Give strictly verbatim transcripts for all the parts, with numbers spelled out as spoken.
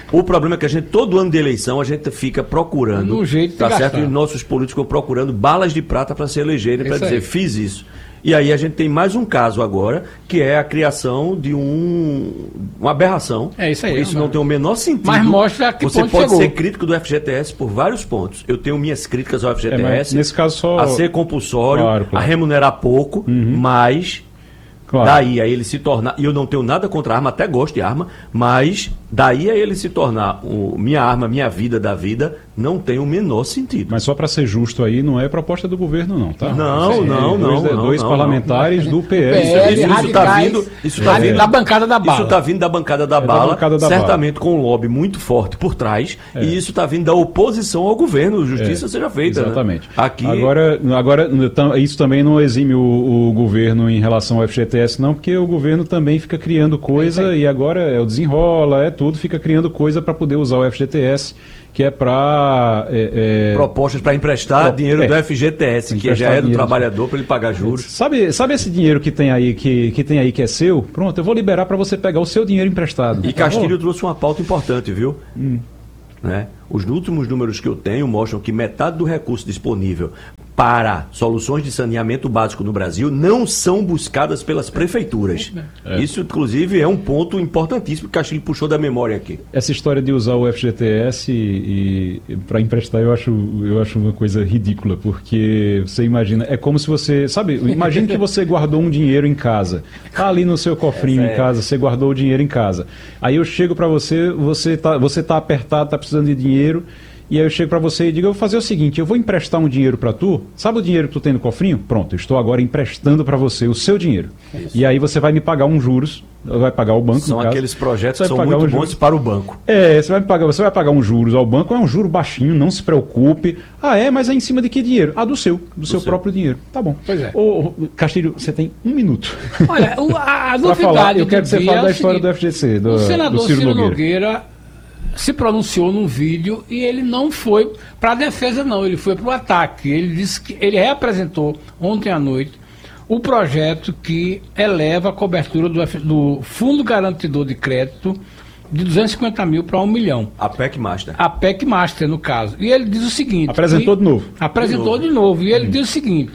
O problema é que a gente, todo ano de eleição, a gente fica procurando, um jeito de tá gastar. certo? E nossos políticos ficam procurando balas de prata para se elegerem, para dizer, aí. fiz isso. E aí a gente tem mais um caso agora, que é a criação de um, uma aberração. É isso aí. Isso não tem o menor sentido. Mas mostra que Você ponto pode chegou. ser crítico do F G T S por vários pontos. Eu tenho minhas críticas ao F G T S. É, mas nesse caso só... A ser compulsório, Claro, claro. a remunerar pouco, Uhum. mas... Claro. Daí a ele se tornar, e eu não tenho nada contra arma, até gosto de arma, mas daí a ele se tornar o, minha arma, minha vida da vida, não tem o menor sentido. Mas só para ser justo aí, não é proposta do governo não, tá? Não, Isso aí, não, dois, não, não, Dois não, parlamentares não. do P L. P L, Isso, isso tá radicais, vindo, isso tá é. vindo da bancada da bala. Isso tá vindo da bancada da É da bala, bancada da certamente bala. com um lobby muito forte por trás, É. e isso tá vindo da oposição ao governo, justiça É, seja feita. Exatamente. Né? Aqui Agora, agora, tam- isso também não exime o, o governo em relação ao F G T S, não, porque o governo também fica criando coisa, É, e agora é o desenrola, é tudo, fica criando coisa para poder usar o F G T S, que é para... É, é, propostas para emprestar Pro- dinheiro é. do F G T S, que Emprestar já é do dinheiro. trabalhador para ele pagar juros. Sabe, sabe esse dinheiro que tem aí que, que tem aí que é seu? Pronto, eu vou liberar para você pegar o seu dinheiro emprestado. E Castilho trouxe uma pauta importante, viu? Hum. Né? Os últimos números que eu tenho mostram que metade do recurso disponível para soluções de saneamento básico no Brasil não são buscadas pelas prefeituras. É. Isso, inclusive, é um ponto importantíssimo que Castilho puxou da memória aqui. Essa história de usar o F G T S e, e para emprestar eu acho, eu acho uma coisa ridícula, porque você imagina, é como se você, sabe, imagine que você guardou um dinheiro em casa, tá ali no seu cofrinho É em casa, você guardou o dinheiro em casa. Aí eu chego para você, você tá, você tá apertado, tá precisando de dinheiro. E aí eu chego para você e digo, eu vou fazer o seguinte, eu vou emprestar um dinheiro para tu, sabe o dinheiro que tu tem no cofrinho? Pronto, eu estou agora emprestando para você o seu dinheiro. Isso. E aí você vai me pagar uns juros, vai pagar o banco, São no caso. aqueles projetos Você que são vai pagar muito um bons juros. para o banco. É, você vai, pagar, você vai pagar uns juros ao banco, é um juro baixinho, não se preocupe. Ah, é, mas é em cima de que dinheiro? Ah, do seu, do, seu, seu. próprio dinheiro. Tá bom. Pois é. Ô, ô, Castilho, você tem um minuto. Olha, o- a, a Pra falar, novidade eu quero do que você dia fale é da o história seguinte, do F G C, do, o senador do Ciro, Ciro Nogueira. Nogueira se pronunciou num vídeo e ele não foi para a defesa, não, ele foi para o ataque. Ele disse que ele reapresentou ontem à noite o projeto que eleva a cobertura do, F- do Fundo Garantidor de Crédito de duzentos e cinquenta mil para um milhão. A P E C Master. A P E C Master, no caso. E ele diz o seguinte... Apresentou que- de novo. Apresentou De de novo. E ele diz o seguinte,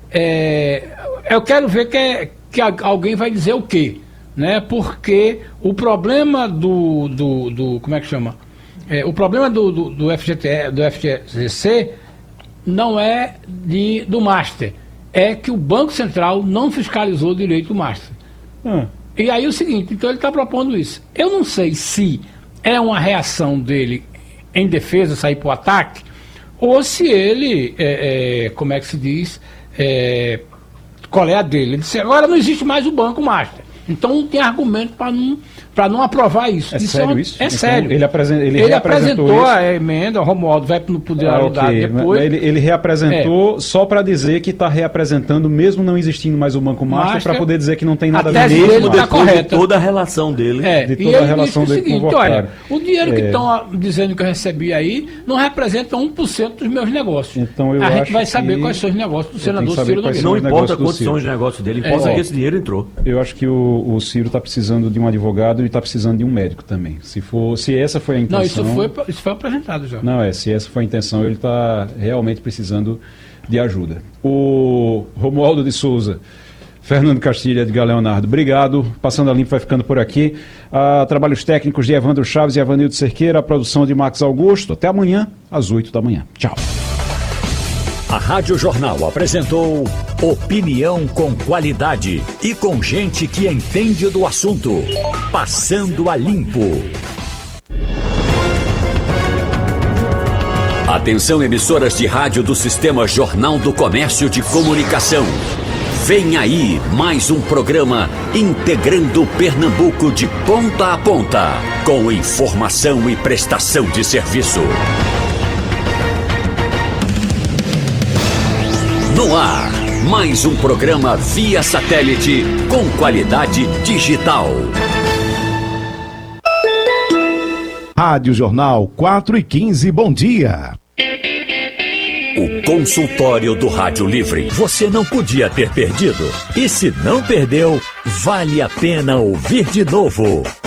é, eu quero ver que, é- que a- alguém vai dizer o quê, né? Porque o problema do... do, do como é que chama? É, o problema do, do, do, F G T, do F G C não é de, do Master. É que o Banco Central não fiscalizou direito o Master. Ah, E aí o seguinte, então ele está propondo isso. Eu não sei se é uma reação dele em defesa, sair para o ataque, ou se ele, é, é, como é que se diz, é, qual é a dele. Ele disse, agora não existe mais o Banco Master. Então não tem argumento para não, para não aprovar isso. É isso sério é, isso? É Então, sério. ele apresen- ele ele reapresentou apresentou isso? a emenda, o Romualdo vai no poder ah, ajudar ok. depois. Ele, ele reapresentou só para dizer que está reapresentando, mesmo não existindo mais o Banco Master, Master, para poder dizer que não tem nada a a ver tese com o dele Banco tá Master. Depois de correta. toda a relação dele. É, de e toda a ele relação disse o dele com o seguinte, olha, Voltaire. o dinheiro que É. estão dizendo que eu recebi aí não representa um por cento dos meus negócios. Então, eu a gente acho vai saber que quais são os negócios do eu tenho senador que saber Ciro quais Nogueira. são Não os importa negócios do quantos são Ciro. os negócios dele, importa É. que esse dinheiro entrou. Eu acho que o, o Ciro está precisando de um advogado e está precisando de um médico também. Se, for, se essa foi a intenção... Não, isso foi, isso foi apresentado já. Não, é, se essa foi a intenção, ele está realmente precisando de ajuda. O Romualdo de Souza, Fernando Castilho, Edgar Leonardo, obrigado. Passando a Limpo vai ficando por aqui. Ah, trabalhos técnicos de Evandro Chaves e Avanildo Cerqueira, a produção de Max Augusto. Até amanhã, às oito da manhã. Tchau. A Rádio Jornal apresentou opinião com qualidade e com gente que entende do assunto. Passando a Limpo. Atenção, emissoras de rádio do Sistema Jornal do Comércio de Comunicação. Vem aí mais um programa integrando Pernambuco de ponta a ponta, com informação e prestação de serviço. No ar, mais um programa via satélite com qualidade digital. Rádio Jornal quatro e quinze, bom dia. O consultório do Rádio Livre. Você não podia ter perdido. E se não perdeu, vale a pena ouvir de novo.